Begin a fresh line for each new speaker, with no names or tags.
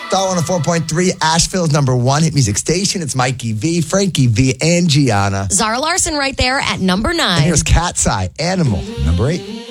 Star 104.3, Asheville's number one hit music station. It's Mikey V, Frankie V, and Gianna.
Zara Larson right there at number 9.
And here's Cat's Eye, Animal, number 8.